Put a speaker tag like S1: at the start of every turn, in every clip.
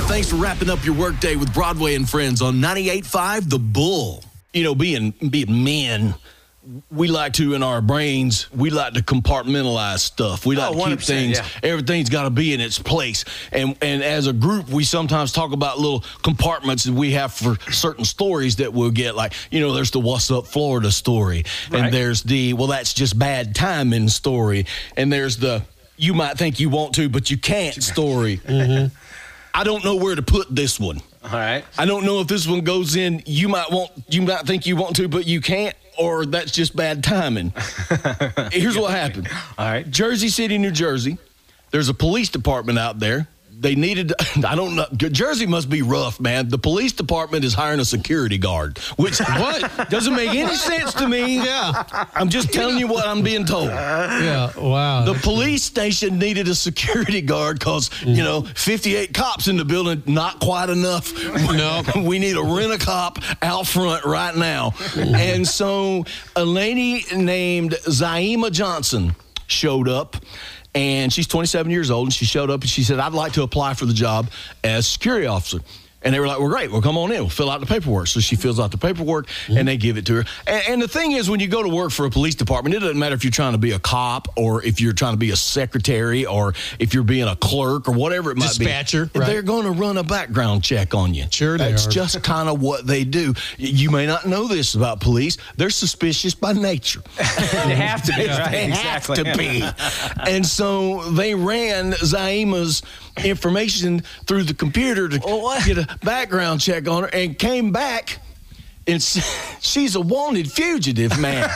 S1: Thanks for wrapping up your workday with Broadway and Friends on 98.5 The Bull. You know, being men, we like to, in our brains, we like to compartmentalize stuff. We like to keep things, everything's got to be in its place. And as a group, we sometimes talk about little compartments that we have for certain stories that we'll get. Like, you know, there's the What's Up Florida story. Right. And there's the, well, that's just bad timing story. And there's the, you might think you want to, but you can't story. Mm-hmm. I don't know where to put this one.
S2: All right.
S1: I don't know if this one goes in, you might think you want to, but you can't, or that's just bad timing. Here's what happened.
S2: All right.
S1: Jersey City, New Jersey. There's a police department out there. They needed, I don't know, Jersey must be rough, man. The police department is hiring a security guard, which what doesn't make any sense to me.
S3: Yeah.
S1: I'm just telling you what I'm being told.
S3: Yeah, wow.
S1: The police station needed a security guard because, 58 cops in the building, not quite enough.
S3: No.
S1: We need to rent a cop out front right now. And so a lady named Zaima Johnson showed up. And she's 27 years old, and she showed up, and she said, I'd like to apply for the job as security officer. And they were like, well, great. Well, come on in. We'll fill out the paperwork. So she fills out the paperwork, and they give it to her. And the thing is, when you go to work for a police department, it doesn't matter if you're trying to be a cop or if you're trying to be a secretary or if you're being a clerk or whatever it might be.
S3: Dispatcher. Right.
S1: They're going to run a background check on you.
S3: Sure they
S1: That's
S3: are.
S1: just kind of what they do. You may not know this about police. They're suspicious by nature.
S2: They have to be. Right?
S1: They have to be. And so they ran Zaima's information through the computer to get a background check on her and came back and she's a wanted fugitive, man.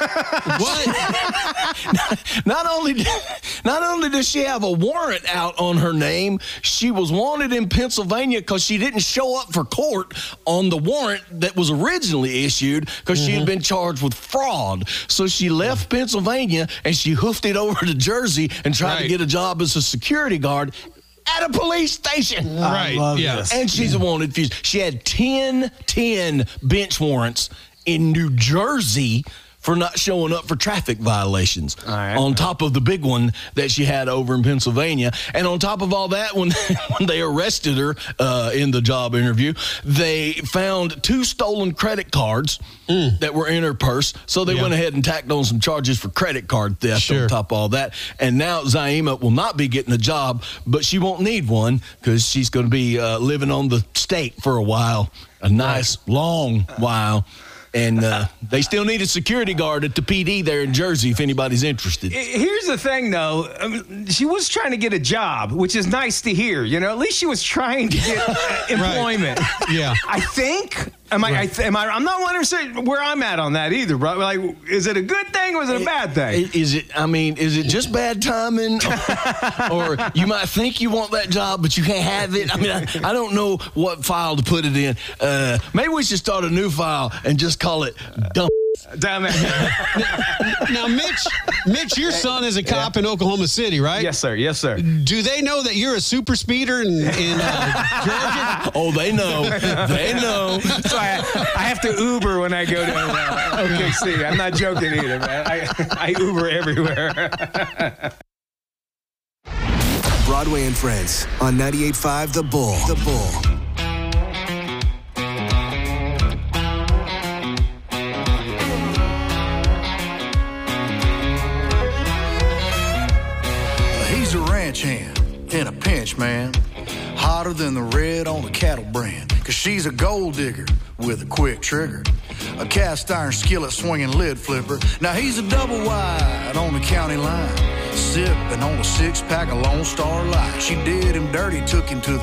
S1: What? Not only does she have a warrant out on her name, she was wanted in Pennsylvania because she didn't show up for court on the warrant that was originally issued because she had been charged with fraud. So she left Pennsylvania and she hoofed it over to Jersey and tried to get a job as a security guard at a police station.
S3: Right. Yes.
S1: And she's a wanted fugitive. She had 10 bench warrants in New Jersey for not showing up for traffic violations. On top of the big one that she had over in Pennsylvania. And on top of all that, when they arrested her in the job interview, they found 2 stolen credit cards that were in her purse. So they went ahead and tacked on some charges for credit card theft on top of all that. And now Zaima will not be getting a job, but she won't need one because she's going to be living on the state for a while, a nice long while. And they still need a security guard at the PD there in Jersey if anybody's interested.
S2: Here's the thing, though. She was trying to get a job, which is nice to hear. At least she was trying to get employment.
S3: Yeah.
S2: I think. I'm not 100% where I'm at on that either, bro. Like, is it a good thing or is it a bad thing?
S1: Is it just bad timing? Or you might think you want that job, but you can't have it? I don't know what file to put it in. Maybe we should start a new file and just call it dumb.
S2: Damn it.
S3: Now, Mitch, your son is a cop in Oklahoma City, right?
S2: Yes, sir. Yes, sir.
S3: Do they know that you're a super speeder in Georgia?
S1: Oh, they know. They know.
S2: So I have to Uber when I go to OKC. I'm not joking either, man. I Uber everywhere.
S4: Broadway and Friends on 98.5 The Bull. The Bull.
S5: He's a ranch hand in a pinch, man. Hotter than the red on a cattle brand. Cause she's a gold digger with a quick trigger. A cast iron skillet swinging lid flipper. Now he's a double wide on the county line. Sipping on a 6-pack of Lone Star Light. She did him dirty, took him to the